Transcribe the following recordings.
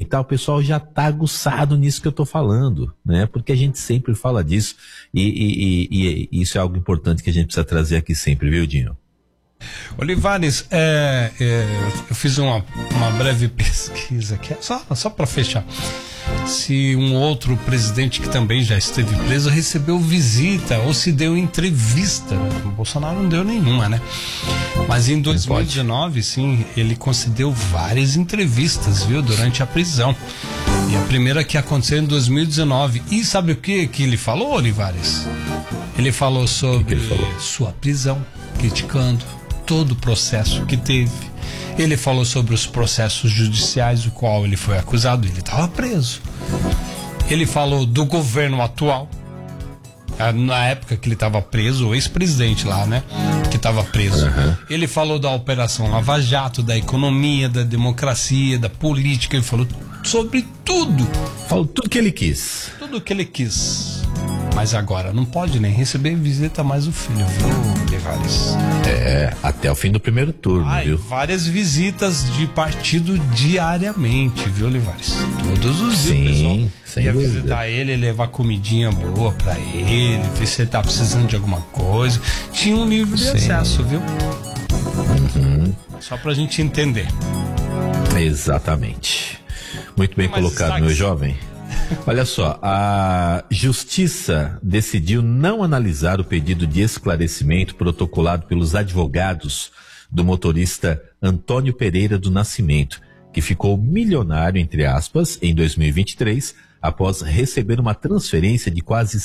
tal, o pessoal já tá aguçado nisso que eu tô falando, né? Porque a gente sempre fala disso e isso é algo importante que a gente precisa trazer aqui sempre, viu, Dinho? Olivares, eu fiz uma breve pesquisa aqui, só para fechar. Se um outro presidente que também já esteve preso recebeu visita ou se deu entrevista. O Bolsonaro não deu nenhuma, né? Mas em 2019, sim, ele concedeu várias entrevistas, viu, durante a prisão. E a primeira que aconteceu em 2019. E sabe o que ele falou, Olivares? Ele falou sobre sua prisão, criticando todo o processo que teve. Ele falou sobre os processos judiciais do qual ele foi acusado, ele estava preso. Ele falou do governo atual, na época que ele estava preso, o ex-presidente lá, né, que estava preso. Ele falou da Operação Lava Jato, da economia, da democracia, da política, ele falou sobre tudo. Falou tudo que ele quis. Tudo que ele quis. Mas agora não pode nem receber visita mais o filho, viu, Olivares? Até o fim do primeiro turno, viu? Várias visitas de partido diariamente, viu, Olivares? Todos os dias, sim, pessoal ia visitar ele, levar comidinha boa pra ele, ver se ele tá precisando de alguma coisa. Tinha um livre acesso, viu? Só pra gente entender. Exatamente. Muito bem colocado, meu jovem. Olha só, a Justiça decidiu não analisar o pedido de esclarecimento protocolado pelos advogados do motorista Antônio Pereira do Nascimento, que ficou milionário, entre aspas, em 2023, após receber uma transferência de quase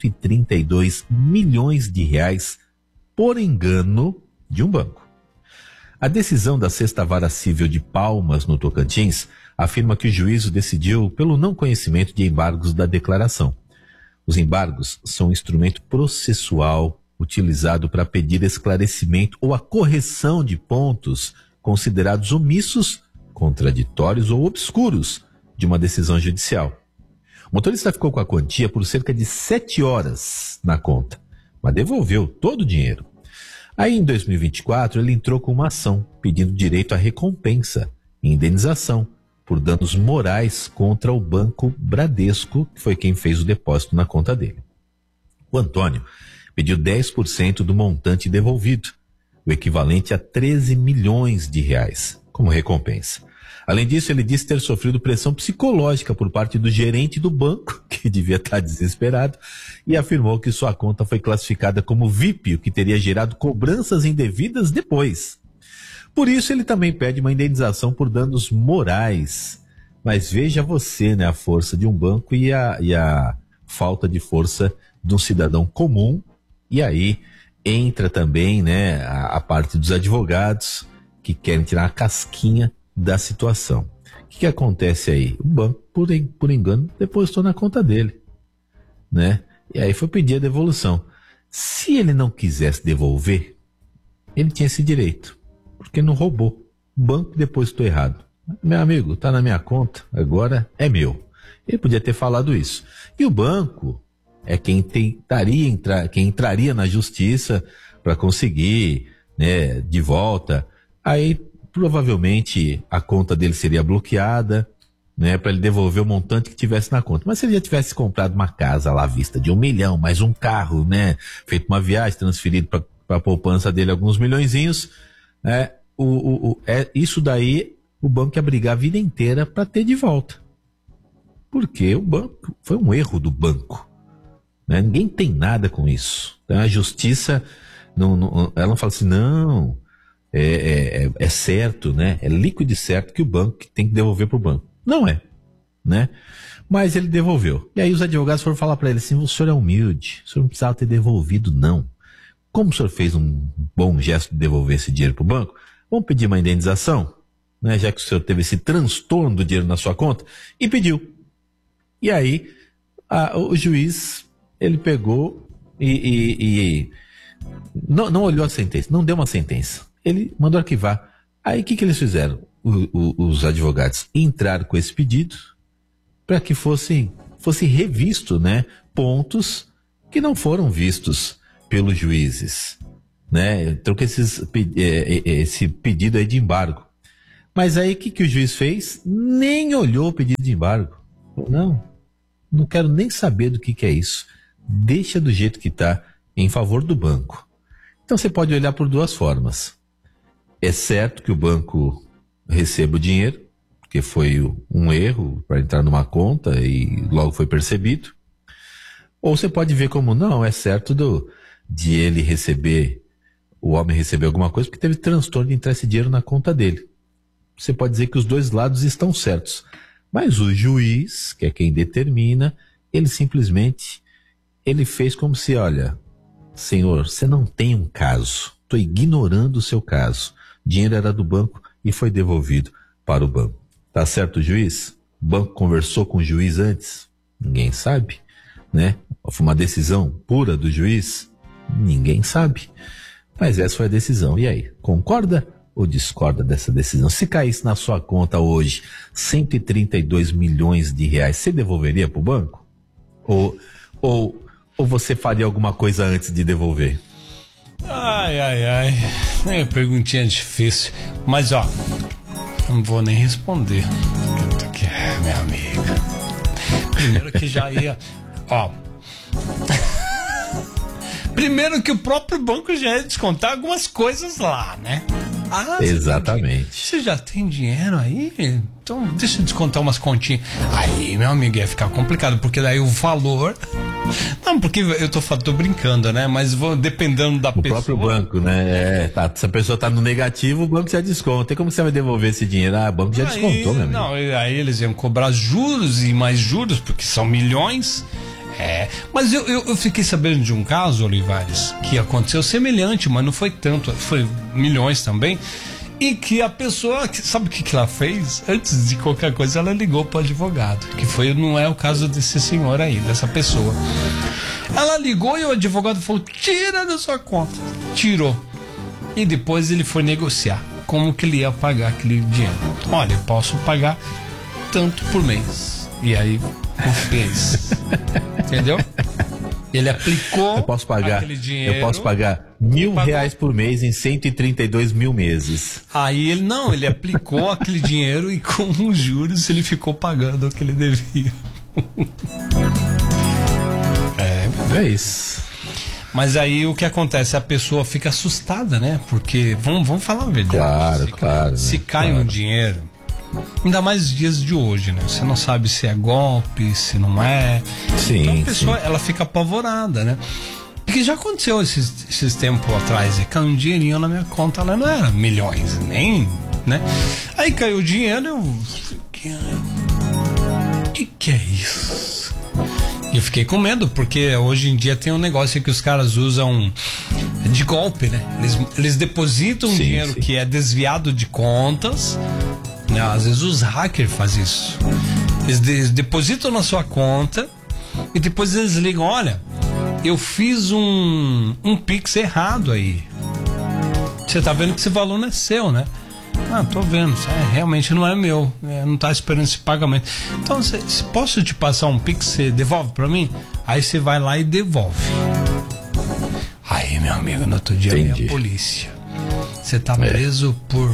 132 milhões de reais por engano de um banco. A decisão da Sexta Vara Civil de Palmas, no Tocantins, afirma que o juízo decidiu pelo não conhecimento de embargos da declaração. Os embargos são um instrumento processual utilizado para pedir esclarecimento ou a correção de pontos considerados omissos, contraditórios ou obscuros de uma decisão judicial. O motorista ficou com a quantia por cerca de 7 horas na conta, mas devolveu todo o dinheiro. Aí, em 2024, ele entrou com uma ação pedindo direito à recompensa e indenização por danos morais contra o Banco Bradesco, que foi quem fez o depósito na conta dele. O Antônio pediu 10% do montante devolvido, o equivalente a 13 milhões de reais, como recompensa. Além disso, ele disse ter sofrido pressão psicológica por parte do gerente do banco, que devia estar desesperado, e afirmou que sua conta foi classificada como VIP, o que teria gerado cobranças indevidas depois. Por isso, ele também pede uma indenização por danos morais. Mas veja você, né, a força de um banco e a falta de força de um cidadão comum. E aí entra também, né, a parte dos advogados que querem tirar a casquinha da situação. O que acontece aí? O banco, por engano, depositou na conta dele, né? E aí foi pedir a devolução. Se ele não quisesse devolver, ele tinha esse direito, porque não roubou. O banco depositou errado. Meu amigo, tá na minha conta, agora é meu. Ele podia ter falado isso. E o banco é quem entraria na justiça para conseguir, né, de volta. Aí provavelmente a conta dele seria bloqueada, né, para ele devolver o montante que tivesse na conta. Mas se ele já tivesse comprado uma casa lá à vista de 1 milhão, mais um carro, né, feito uma viagem, transferido para a poupança dele alguns milhõezinhos, né, isso daí o banco ia brigar a vida inteira para ter de volta. Porque o banco, foi um erro do banco, né? Ninguém tem nada com isso. Então a justiça, ela não fala assim, não, é certo, né? É líquido e certo que o banco tem que devolver para o banco. Não é, né? Mas ele devolveu. E aí os advogados foram falar para ele assim, o senhor é humilde, o senhor não precisava ter devolvido, não. Como o senhor fez um bom gesto de devolver esse dinheiro para o banco, vamos pedir uma indenização, né? Já que o senhor teve esse transtorno do dinheiro na sua conta, e pediu. E aí o juiz, ele pegou e não olhou a sentença, não deu uma sentença. Ele mandou arquivar. Aí o que eles fizeram? Os advogados entraram com esse pedido para que fosse revisto, né, pontos que não foram vistos pelos juízes, né? Então esse pedido aí de embargo. Mas aí o que o juiz fez? Nem olhou o pedido de embargo. Não quero nem saber do que é isso. Deixa do jeito que está, em favor do banco. Então você pode olhar por duas formas. É certo que o banco receba o dinheiro, porque foi um erro para entrar numa conta e logo foi percebido. Ou você pode ver como não, é certo de ele receber, o homem receber alguma coisa, porque teve transtorno de entrar esse dinheiro na conta dele. Você pode dizer que os dois lados estão certos. Mas o juiz, que é quem determina, ele simplesmente, ele fez como se, olha, senhor, você não tem um caso. Estou ignorando o seu caso. O dinheiro era do banco e foi devolvido para o banco. Tá certo, juiz? O banco conversou com o juiz antes? Ninguém sabe, né? Foi uma decisão pura do juiz? Ninguém sabe. Mas essa foi a decisão. E aí, concorda ou discorda dessa decisão? Se caísse na sua conta hoje 132 milhões de reais, você devolveria para o banco? Ou você faria alguma coisa antes de devolver? Ai. Perguntinha difícil. Mas, não vou nem responder. Que é, minha amiga. Primeiro que já ia... Primeiro que o próprio banco já ia descontar algumas coisas lá, né? Exatamente. Você já tem dinheiro aí? Então deixa eu descontar umas continhas. Aí, meu amigo, ia ficar complicado, porque daí o valor... Não, porque eu tô brincando, né? Mas dependendo da pessoa... O próprio banco, né? Se a pessoa tá no negativo, o banco já desconta. E como você vai devolver esse dinheiro? O banco já descontou, meu amigo. Não, aí eles iam cobrar juros e mais juros, porque são milhões... Mas eu fiquei sabendo de um caso, Olivares, que aconteceu semelhante, mas não foi tanto, foi milhões também, e que a pessoa, sabe o que ela fez? Antes de qualquer coisa, ela ligou para o advogado, que não é o caso desse senhor aí, dessa pessoa. Ela ligou e o advogado falou, tira da sua conta. Tirou. E depois ele foi negociar como que ele ia pagar aquele dinheiro. Olha, eu posso pagar tanto por mês. E aí fez. Entendeu? Ele aplicou aquele dinheiro. Eu posso pagar R$1.000 por mês em 132 mil meses. Aí ele aplicou aquele dinheiro e com os juros ele ficou pagando o que ele devia. É isso. Mas aí o que acontece? A pessoa fica assustada, né? Porque, vamos falar a verdade. Claro. Se cai um dinheiro, ainda mais nos dias de hoje, né? Você não sabe se é golpe, se não é. Sim. Então a pessoa, ela fica apavorada, né? Porque já aconteceu esses tempos atrás, caiu um dinheirinho na minha conta, ela não era milhões, nem, né? Aí caiu o dinheiro, o que é isso? E eu fiquei com medo, porque hoje em dia tem um negócio que os caras usam de golpe, né? Eles depositam dinheiro que é desviado de contas, né? Às vezes os hackers fazem isso. Eles depositam na sua conta e depois eles ligam, olha, eu fiz um Pix errado aí. Você tá vendo que esse valor não é seu, né? Tô vendo, realmente não é meu, não tá esperando esse pagamento. Então, se posso te passar um Pix, você devolve pra mim? Aí você vai lá e devolve. Aí, meu amigo, no outro dia vem a polícia. Você tá preso por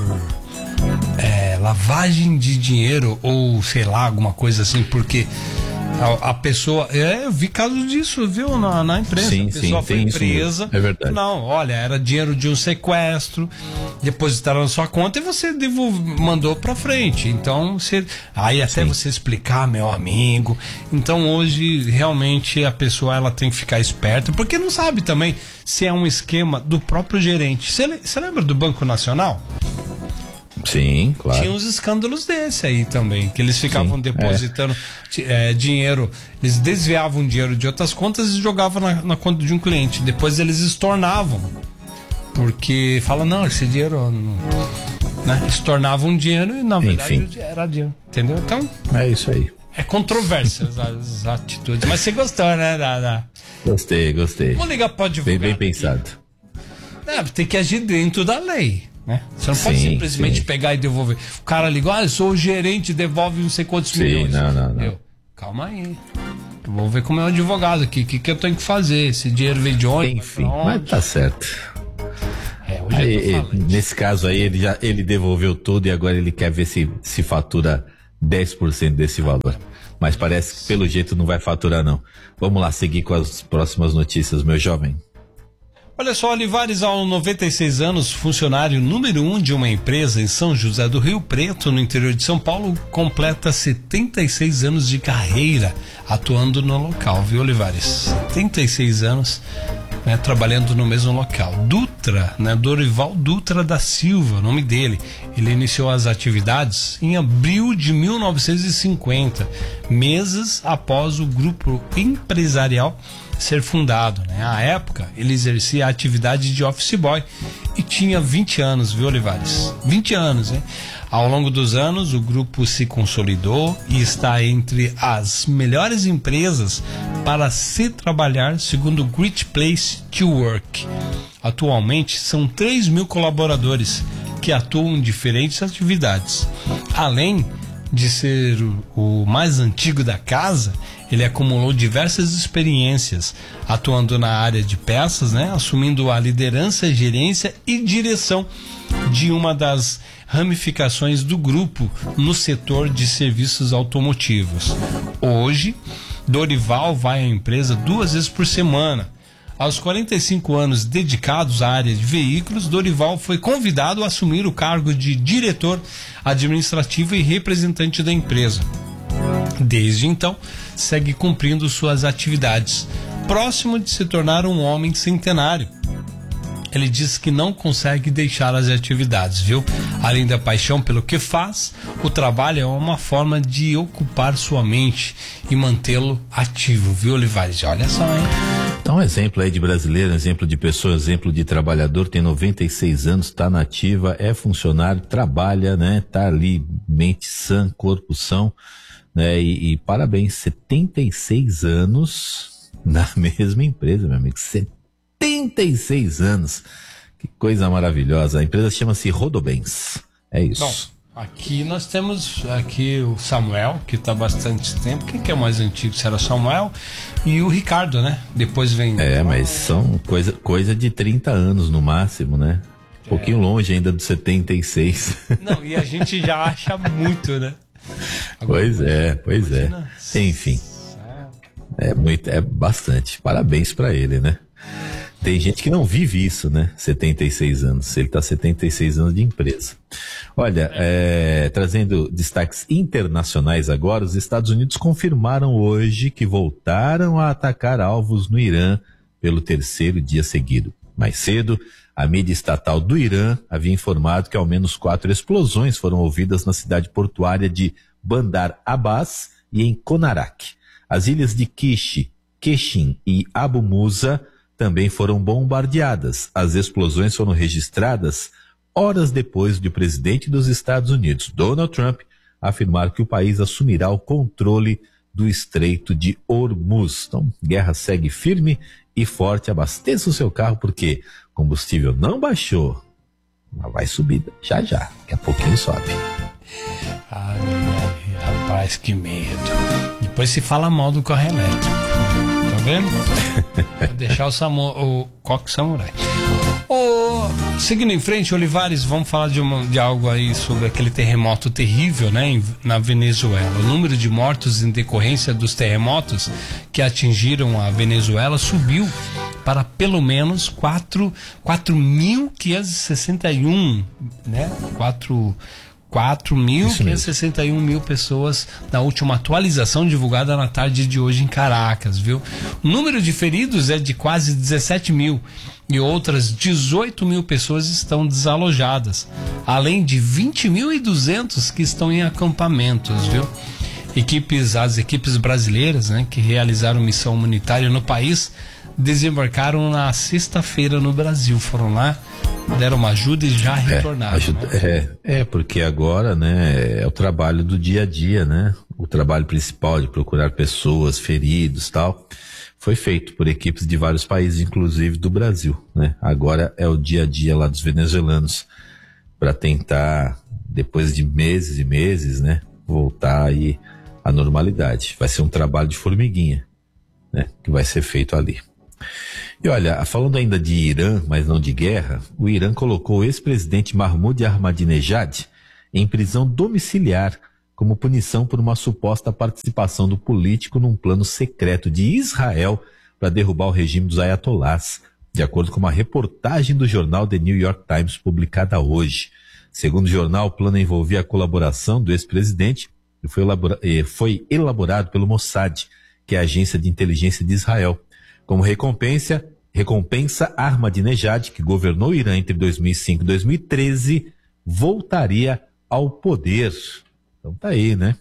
lavagem de dinheiro ou sei lá, alguma coisa assim, porque a pessoa, eu vi casos disso, viu, na imprensa. Sim, a pessoa foi presa. É verdade. Não, olha, era dinheiro de um sequestro, depositaram na sua conta e você mandou pra frente. Então, até você explicar, meu amigo. Então, hoje, realmente, a pessoa ela tem que ficar esperta, porque não sabe também se é um esquema do próprio gerente. Você lembra do Banco Nacional? Sim, claro. Tinha uns escândalos desse aí também, que eles ficavam depositando dinheiro, eles desviavam dinheiro de outras contas e jogavam na conta de um cliente. Depois eles estornavam, porque falam, não, esse dinheiro né? Estornavam dinheiro e na verdade era dinheiro, entendeu? Então é isso aí. É controverso as atitudes, mas você gostou, né? Gostei. Vou ligar para o advogado. Bem pensado. Tem que agir dentro da lei, né? Você não pode simplesmente pegar e devolver. O cara ligou, eu sou o gerente, devolve não sei quantos milhões. Não. Calma aí. Eu vou ver como é o advogado aqui. O que eu tenho que fazer? Esse dinheiro veio de onde? Enfim, mas tá certo. hoje aí, nesse caso aí, ele devolveu tudo e agora ele quer ver se fatura 10% desse valor. Mas parece que pelo jeito não vai faturar não. Vamos lá seguir com as próximas notícias, meu jovem. Olha só, Olivares, aos 96 anos, funcionário número 1 de uma empresa em São José do Rio Preto, no interior de São Paulo, completa 76 anos de carreira atuando no local, viu, Olivares? 76 anos, né, trabalhando no mesmo local. Dutra, né, Dorival Dutra da Silva, o nome dele. Ele iniciou as atividades em abril de 1950, meses após o grupo empresarial ser fundado, né? À época, ele exercia a atividade de office boy e tinha 20 anos, viu, Olivares? 20 anos, hein? Ao longo dos anos, o grupo se consolidou e está entre as melhores empresas para se trabalhar, segundo o Great Place to Work. Atualmente, são 3.000 colaboradores que atuam em diferentes atividades. Além de ser o mais antigo da casa, ele acumulou diversas experiências, atuando na área de peças, né, assumindo a liderança, gerência e direção de uma das ramificações do grupo no setor de serviços automotivos. Hoje, Dorival vai à empresa 2 vezes por semana. Aos 45 anos dedicados à área de veículos, Dorival foi convidado a assumir o cargo de diretor administrativo e representante da empresa. Desde então, segue cumprindo suas atividades, próximo de se tornar um homem centenário. Ele diz que não consegue deixar as atividades, viu? Além da paixão pelo que faz, o trabalho é uma forma de ocupar sua mente e mantê-lo ativo, viu, Olivares? Olha só, hein? Então, um exemplo aí de brasileiro, um exemplo de pessoa, um exemplo de trabalhador, tem 96 anos, está na ativa, é funcionário, trabalha, né? Tá ali, mente sã, corpo são, né? E parabéns, 76 anos na mesma empresa, meu amigo, 76 anos, que coisa maravilhosa. A empresa chama-se Rodobens, é isso. Bom, aqui nós temos o Samuel, que está há bastante tempo. Quem que é o mais antigo? Será o Samuel e o Ricardo, né? Depois vem... mas são coisa de 30 anos no máximo, né? Um pouquinho longe ainda dos 76. Não, e a gente já acha muito, né? Agora, pois é. Enfim, é bastante. Parabéns para ele, né? Tem gente que não vive isso, né? 76 anos. Ele está 76 anos de empresa. Olha, trazendo destaques internacionais agora, os Estados Unidos confirmaram hoje que voltaram a atacar alvos no Irã pelo 3º dia seguido. Mais cedo, a mídia estatal do Irã havia informado que ao menos 4 explosões foram ouvidas na cidade portuária de Bandar Abbas e em Konarak. As ilhas de Keshin e Abu Musa também foram bombardeadas. As explosões foram registradas horas depois de o presidente dos Estados Unidos, Donald Trump, afirmar que o país assumirá o controle do Estreito de Hormuz. Então, guerra segue firme e forte. Abasteça o seu carro porque combustível não baixou, mas vai subir já. Daqui a pouquinho sobe. Ai, rapaz, que medo. Depois se fala mal do carro elétrico. Tá vendo? Vou deixar o coque samurai. Seguindo em frente, Olivares, vamos falar de algo aí sobre aquele terremoto terrível, né, na Venezuela. O número de mortos em decorrência dos terremotos que atingiram a Venezuela subiu para pelo menos 4.561, né? 4.561 mil pessoas na última atualização divulgada na tarde de hoje em Caracas, viu? O número de feridos é de quase 17 mil e outras 18 mil pessoas estão desalojadas, além de 20.200 que estão em acampamentos, viu? As equipes brasileiras, né, que realizaram missão humanitária no país, desembarcaram na sexta-feira no Brasil, foram lá, deram uma ajuda e já retornaram. Porque agora, né, é o trabalho do dia a dia, né? O trabalho principal de procurar pessoas, feridos, tal, foi feito por equipes de vários países, inclusive do Brasil, né? Agora é o dia a dia lá dos venezuelanos para tentar, depois de meses e meses, né, voltar aí à normalidade. Vai ser um trabalho de formiguinha, né, que vai ser feito ali. E olha, falando ainda de Irã, mas não de guerra, o Irã colocou o ex-presidente Mahmoud Ahmadinejad em prisão domiciliar como punição por uma suposta participação do político num plano secreto de Israel para derrubar o regime dos ayatolás, de acordo com uma reportagem do jornal The New York Times publicada hoje. Segundo o jornal, o plano envolvia a colaboração do ex-presidente e foi elaborado pelo Mossad, que é a agência de inteligência de Israel. Como recompensa, Ahmadinejad, que governou o Irã entre 2005 e 2013, voltaria ao poder. Então tá aí, né?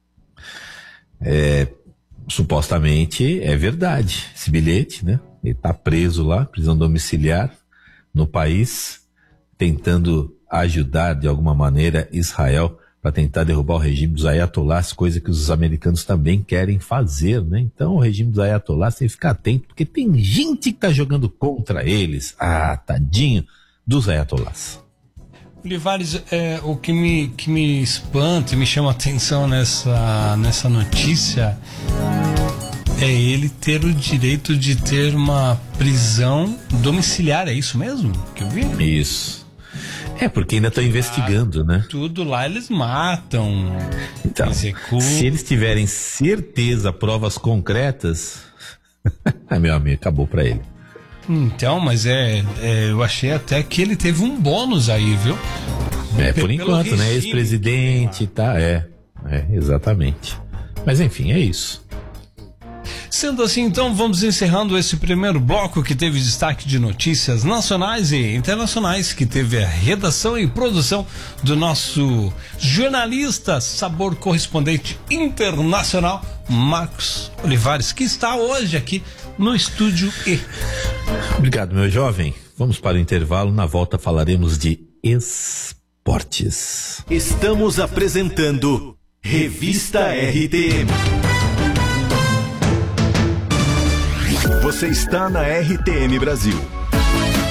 Supostamente é verdade esse bilhete, né? Ele tá preso lá, prisão domiciliar, no país, tentando ajudar de alguma maneira Israel para tentar derrubar o regime dos ayatolás, coisa que os americanos também querem fazer, né? Então o regime dos ayatolás tem que ficar atento, porque tem gente que tá jogando contra eles. Ah, tadinho dos ayatolás. Olivares, o que me espanta e me chama a atenção nessa notícia é ele ter o direito de ter uma prisão domiciliar, é isso mesmo que eu vi? Isso. Porque ainda estão investigando, né? Tudo lá eles matam, então, executam. Se eles tiverem certeza, provas concretas, meu amigo, acabou pra ele. Então, mas eu achei até que ele teve um bônus aí, viu? Por enquanto, né? Ex-presidente, tá? Exatamente. Mas enfim, é isso. Sendo assim, então, vamos encerrando esse primeiro bloco que teve destaque de notícias nacionais e internacionais, que teve a redação e produção do nosso jornalista, sabor correspondente internacional, Marcos Olivares, que está hoje aqui no Estúdio E. Obrigado, meu jovem. Vamos para o intervalo. Na volta falaremos de esportes. Estamos apresentando Revista RTM. Você está na RTM Brasil.